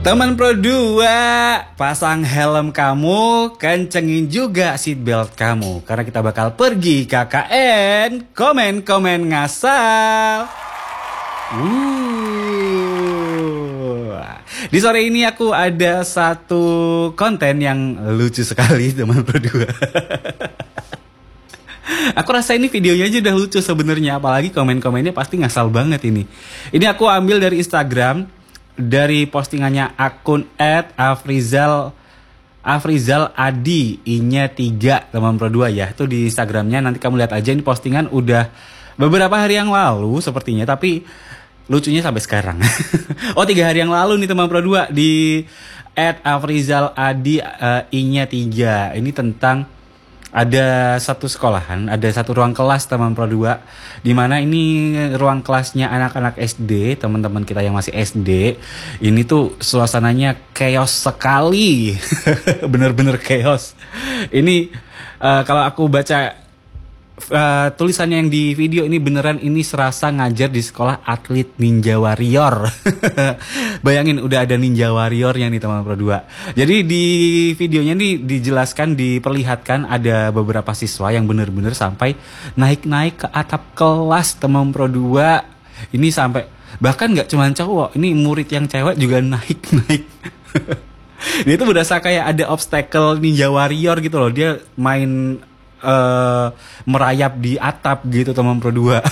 Teman Pro 2, pasang helm kamu, kencengin juga seatbelt kamu. Karena kita bakal pergi KKN, komen-komen ngasal. Di sore ini aku ada satu konten yang lucu sekali teman Pro 2. Aku rasa ini videonya aja udah lucu sebenarnya, apalagi komen-komennya pasti ngasal banget ini. Ini aku ambil dari Instagram, dari postingannya akun @afrizal adi I-nya 3 teman Pro 2 ya. Itu di Instagramnya, nanti kamu lihat aja. Ini postingan udah beberapa hari yang lalu sepertinya, tapi lucunya sampai sekarang. 3 hari yang lalu nih teman Pro 2 di @afrizal adi I-nya 3. Ini tentang ada satu sekolahan, ada satu ruang kelas teman Pro 2, di mana ini ruang kelasnya anak-anak SD, teman-teman kita yang masih SD. Ini tuh suasananya chaos sekali. Bener-bener chaos. Ini kalau aku baca tulisannya yang di video ini, beneran ini serasa ngajar di sekolah atlet Ninja Warrior. Bayangin udah ada Ninja Warriornya nih teman Pro 2. Jadi di videonya nih dijelaskan, diperlihatkan ada beberapa siswa yang bener-bener sampai naik-naik ke atap kelas teman Pro 2. Ini sampai bahkan gak cuma cowok, ini murid yang cewek juga naik-naik. Dia tuh berasa kayak ada obstacle Ninja Warrior gitu loh. Dia main merayap di atap gitu teman Pro 2.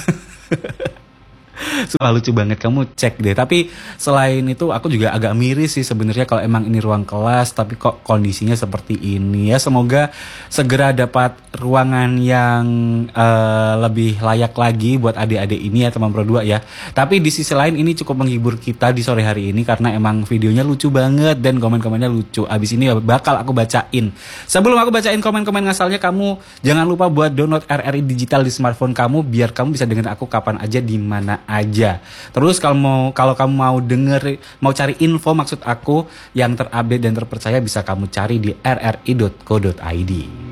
Lucu banget, kamu cek deh. Tapi selain itu aku juga agak miris sih sebenarnya kalau emang ini ruang kelas tapi kok kondisinya seperti ini ya. Semoga segera dapat ruangan yang lebih layak lagi buat adik-adik ini ya teman Pro 2 ya. Tapi di sisi lain ini cukup menghibur kita di sore hari ini karena emang videonya lucu banget dan komen-komennya lucu. Abis ini bakal aku bacain. Sebelum aku bacain komen-komen ngasalnya, kamu jangan lupa buat download RRI Digital di smartphone kamu biar kamu bisa dengerin aku kapan aja di mana aja. Terus kalau kamu mau cari info maksud aku yang terupdate dan terpercaya, bisa kamu cari di rri.co.id.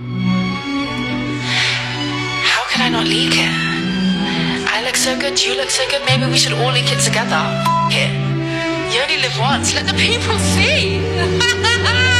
How can I not leak it? I look so good, you look so good, maybe we should all leak it together. Here. You only live once, let the people see.